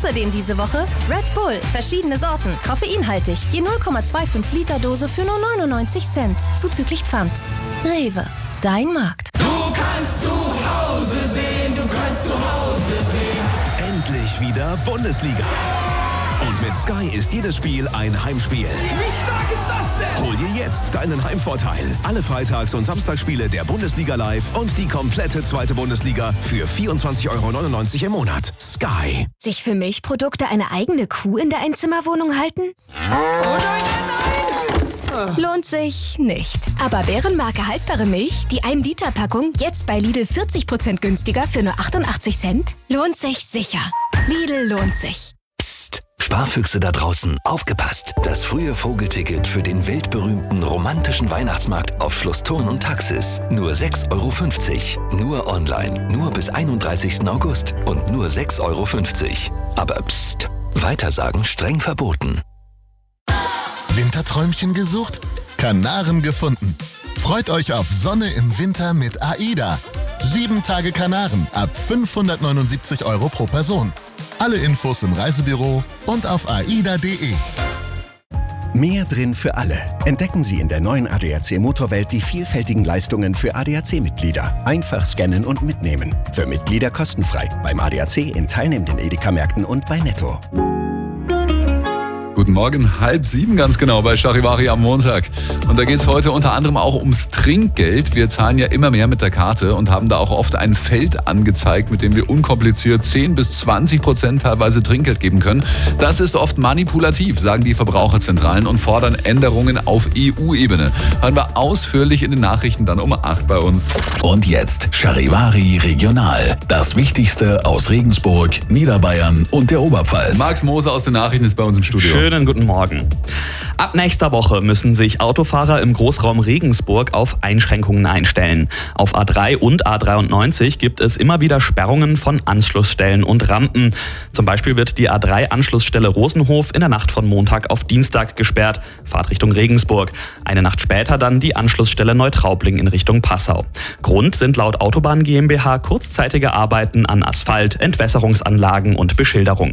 Außerdem diese Woche Red Bull, verschiedene Sorten, koffeinhaltig, je 0,25 Liter Dose für nur 99 Cent, zuzüglich Pfand. Rewe, dein Markt. Du kannst zu Hause sehen, du kannst zu Hause sehen. Endlich wieder Bundesliga. Und mit Sky ist jedes Spiel ein Heimspiel. Wie stark ist das denn? Hol dir jetzt deinen Heimvorteil. Alle Freitags- und Samstagsspiele der Bundesliga live und die komplette zweite Bundesliga für 24,99 € im Monat. Sky. Sich für Milchprodukte eine eigene Kuh in der Einzimmerwohnung halten? Oh nein! Lohnt sich nicht. Aber Bärenmarke haltbare Milch, die 1-Liter-Packung, jetzt bei Lidl 40% günstiger für nur 88 Cent? Lohnt sich sicher. Lidl lohnt sich. Psst, Sparfüchse da draußen, aufgepasst! Das frühe Vogelticket für den weltberühmten romantischen Weihnachtsmarkt auf Schloss Thurn und Taxis. Nur 6,50 €. Nur online, nur bis 31. August und nur 6,50 €. Aber psst, Weitersagen streng verboten. Winterträumchen gesucht? Kanaren gefunden. Freut euch auf Sonne im Winter mit AIDA. 7 Tage Kanaren ab 579 € pro Person. Alle Infos im Reisebüro und auf aida.de. Mehr drin für alle. Entdecken Sie in der neuen ADAC Motorwelt die vielfältigen Leistungen für ADAC-Mitglieder. Einfach scannen und mitnehmen. Für Mitglieder kostenfrei. Beim ADAC in teilnehmenden Edeka-Märkten und bei Netto. Guten Morgen, 6:30 ganz genau bei Charivari am Montag. Und da geht es heute unter anderem auch ums Trinkgeld. Wir zahlen ja immer mehr mit der Karte und haben da auch oft ein Feld angezeigt, mit dem wir unkompliziert 10-20% teilweise Trinkgeld geben können. Das ist oft manipulativ, sagen die Verbraucherzentralen und fordern Änderungen auf EU-Ebene. Hören wir ausführlich in den Nachrichten dann um 8 bei uns. Und jetzt Charivari Regional. Das Wichtigste aus Regensburg, Niederbayern und der Oberpfalz. Max Moser aus den Nachrichten ist bei uns im Studio. Schönen guten Morgen. Ab nächster Woche müssen sich Autofahrer im Großraum Regensburg auf Einschränkungen einstellen. Auf A3 und A93 gibt es immer wieder Sperrungen von Anschlussstellen und Rampen. Zum Beispiel wird die A3-Anschlussstelle Rosenhof in der Nacht von Montag auf Dienstag gesperrt, Fahrtrichtung Regensburg. Eine Nacht später dann die Anschlussstelle Neutraubling in Richtung Passau. Grund sind laut Autobahn GmbH kurzzeitige Arbeiten an Asphalt, Entwässerungsanlagen und Beschilderung.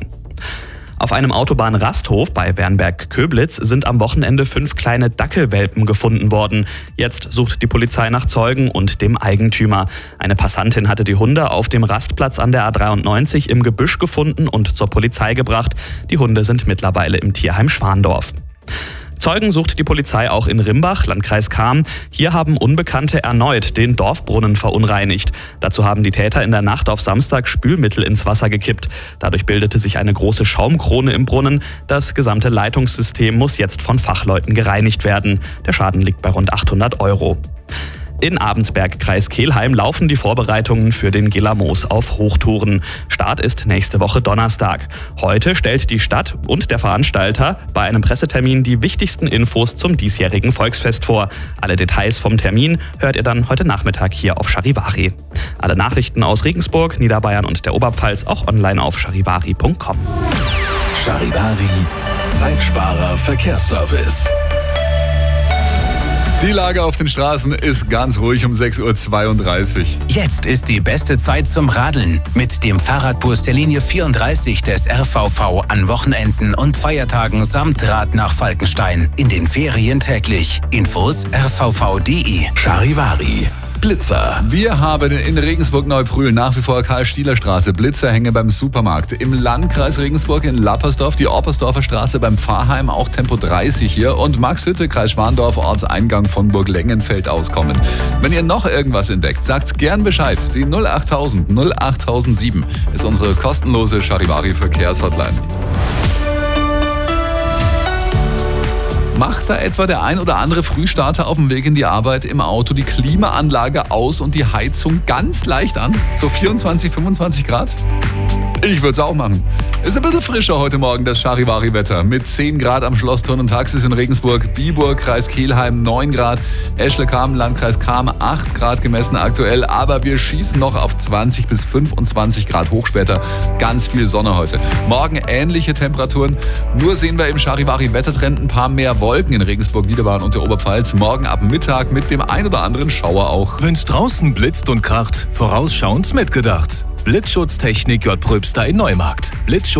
Auf einem Autobahnrasthof bei Bernberg-Köblitz sind am Wochenende 5 kleine Dackelwelpen gefunden worden. Jetzt sucht die Polizei nach Zeugen und dem Eigentümer. Eine Passantin hatte die Hunde auf dem Rastplatz an der A93 im Gebüsch gefunden und zur Polizei gebracht. Die Hunde sind mittlerweile im Tierheim Schwandorf. Zeugen sucht die Polizei auch in Rimbach, Landkreis Cham. Hier haben Unbekannte erneut den Dorfbrunnen verunreinigt. Dazu haben die Täter in der Nacht auf Samstag Spülmittel ins Wasser gekippt. Dadurch bildete sich eine große Schaumkrone im Brunnen. Das gesamte Leitungssystem muss jetzt von Fachleuten gereinigt werden. Der Schaden liegt bei rund 800 €. In Abensberg, Kreis Kelheim, laufen die Vorbereitungen für den Gillermoos auf Hochtouren. Start ist nächste Woche Donnerstag. Heute stellt die Stadt und der Veranstalter bei einem Pressetermin die wichtigsten Infos zum diesjährigen Volksfest vor. Alle Details vom Termin hört ihr dann heute Nachmittag hier auf Charivari. Alle Nachrichten aus Regensburg, Niederbayern und der Oberpfalz auch online auf charivari.com. Charivari, Zeitsparer Verkehrsservice. Die Lage auf den Straßen ist ganz ruhig um 6:32 Uhr. Jetzt ist die beste Zeit zum Radeln. Mit dem Fahrradbus der Linie 34 des RVV an Wochenenden und Feiertagen samt Rad nach Falkenstein. In den Ferien täglich. Infos rvv.de. Charivari. Blitzer. Wir haben in Regensburg-Neubrühl nach wie vor Karl-Stieler-Straße Blitzerhänge beim Supermarkt. Im Landkreis Regensburg in Lappersdorf die Oppersdorfer Straße beim Pfarrheim, auch Tempo 30 hier. Und Maxhütte, Kreis Schwandorf, Ortseingang von Burg-Lengenfeld auskommen. Wenn ihr noch irgendwas entdeckt, sagt's gern Bescheid. Die 08000 08007 ist unsere kostenlose Charivari-Verkehrshotline. Macht da etwa der ein oder andere Frühstarter auf dem Weg in die Arbeit im Auto die Klimaanlage aus und die Heizung ganz leicht an? So 24, 25 Grad? Ich würde es auch machen. Ist ein bisschen frischer heute Morgen, das Charivari-Wetter. Mit 10 Grad am Schloss Thurn und Taxis in Regensburg, Biburg, Kreis Kelheim 9 Grad, Eschle-Kam, Landkreis Cham 8 Grad gemessen aktuell. Aber wir schießen noch auf 20 bis 25 Grad hoch später. Ganz viel Sonne heute. Morgen ähnliche Temperaturen. Nur sehen wir im Charivari-Wettertrend ein paar mehr Wolken in Regensburg, Niederbayern und der Oberpfalz. Morgen ab Mittag mit dem ein oder anderen Schauer auch. Wenn's draußen blitzt und kracht, vorausschauend mitgedacht. Blitzschutztechnik J. Pröbster in Neumarkt. Blitzschutz